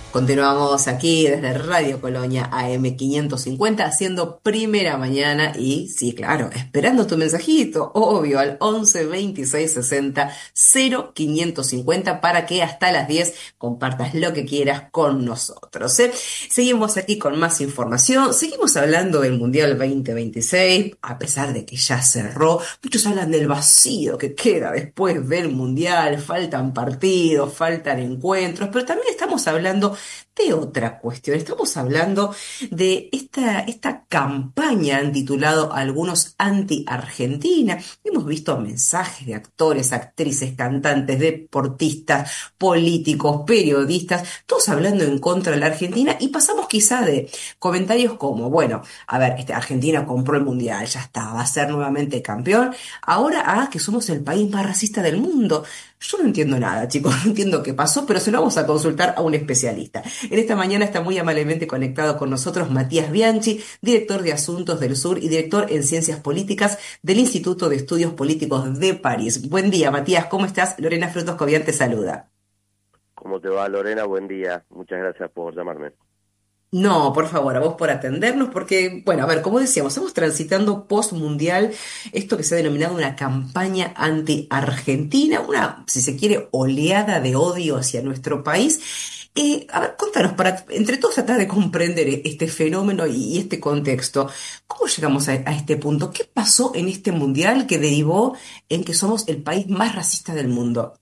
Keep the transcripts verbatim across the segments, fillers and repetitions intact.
Continuamos aquí desde Radio Colonia A M quinientos cincuenta haciendo primera mañana y sí, claro, esperando tu mensajito, obvio, al once veintiséis sesenta cero quinientos cincuenta para que hasta las diez compartas lo que quieras con nosotros, ¿eh? Seguimos aquí con más información, seguimos hablando del Mundial veinte veintiséis, a pesar de que ya cerró, muchos hablan del vacío que queda después del Mundial, faltan partidos, faltan encuentros, pero también estamos hablando de otra cuestión. Estamos hablando de esta, esta campaña, han titulado algunos anti-Argentina. Hemos visto mensajes de actores, actrices, cantantes, deportistas, políticos, periodistas, todos hablando en contra de la Argentina y pasamos quizá de comentarios como, bueno, a ver, este, Argentina compró el Mundial, ya está, va a ser nuevamente campeón, ahora ah, que somos el país más racista del mundo. Yo no entiendo nada, chicos, no entiendo qué pasó, pero se lo vamos a consultar a un especialista. En esta mañana está muy amablemente conectado con nosotros Matías Bianchi, director de Asuntos del Sur y director en Ciencias Políticas del Instituto de Estudios Políticos de París. Buen día, Matías, ¿cómo estás? Lorena Frutos Cobian te saluda. ¿Cómo te va, Lorena? Buen día. Muchas gracias por llamarme. No, por favor, a vos por atendernos, porque, bueno, a ver, como decíamos, estamos transitando post-mundial, esto que se ha denominado una campaña anti-Argentina, una, si se quiere, oleada de odio hacia nuestro país. Eh, a ver, contanos, para entre todos tratar de comprender este fenómeno y, y este contexto, ¿cómo llegamos a, a este punto? ¿Qué pasó en este mundial que derivó en que somos el país más racista del mundo?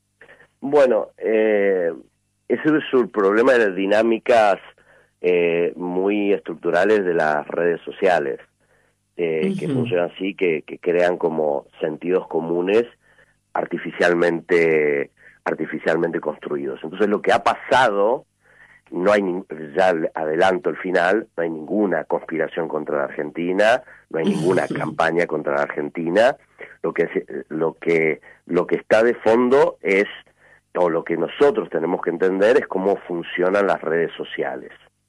Bueno, eh, ese es el problema de las dinámicas eh, muy estructurales de las redes sociales, eh, que Ujú. funcionan así, que, que crean como sentidos comunes artificialmente, artificialmente construidos. Entonces lo que ha pasado, no hay nin- ya adelanto el final, no hay ninguna conspiración contra la Argentina, no hay ninguna campaña contra la Argentina. Lo que es- lo que lo que está de fondo es, o lo que nosotros tenemos que entender es cómo funcionan las redes sociales.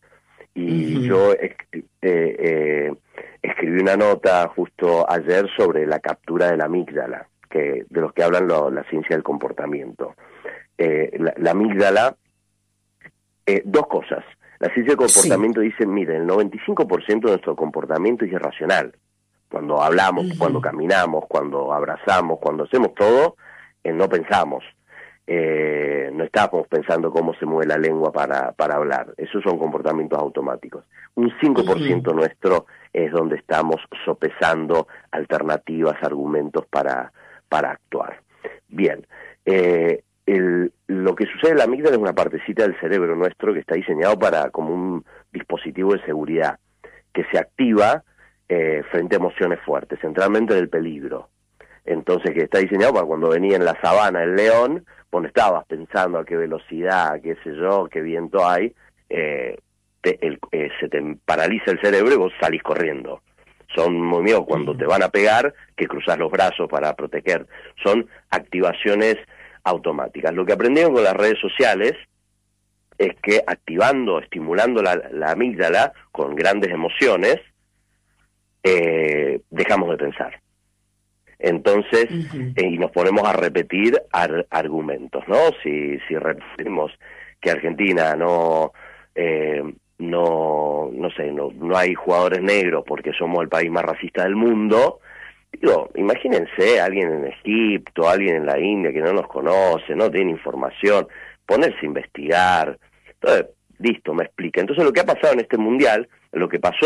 Y Ujú. yo eh, eh, eh, escribí una nota justo ayer sobre la captura de la amígdala, que de los que hablan lo- la ciencia del comportamiento. Eh, la, la amígdala, eh, dos cosas. La ciencia del Sí. comportamiento dice, mire, el noventa y cinco por ciento de nuestro comportamiento es irracional. Cuando hablamos, cuando Ujú. caminamos, cuando abrazamos, cuando hacemos todo, eh, no pensamos. Eh, no estamos pensando cómo se mueve la lengua para, para hablar. Esos son comportamientos automáticos. Un cinco por Ujú. ciento nuestro es donde estamos sopesando alternativas, argumentos para, para actuar. Bien, eh, el, lo que sucede en la amígdala es una partecita del cerebro nuestro que está diseñado para como un dispositivo de seguridad que se activa eh, frente a emociones fuertes, centralmente del peligro. Entonces, que está diseñado para cuando venía en la sabana el león, vos no estabas pensando a qué velocidad, qué sé yo, qué viento hay, eh, te, el, eh, se te paraliza el cerebro y vos salís corriendo. Son movimientos cuando te Ujú. van a pegar, que cruzás los brazos para proteger. Son activaciones automáticas. Lo que aprendieron con las redes sociales es que activando, estimulando la, la amígdala con grandes emociones, eh, dejamos de pensar. Entonces, Ujú. eh, y nos ponemos a repetir ar argumentos, ¿no? Si, si repetimos que Argentina no, eh, no, no sé, no, no hay jugadores negros porque somos el país más racista del mundo, digo, imagínense alguien en Egipto, alguien en la India que no nos conoce, no tiene información, ponerse a investigar, entonces, listo, me explica. Entonces lo que ha pasado en este mundial, lo que pasó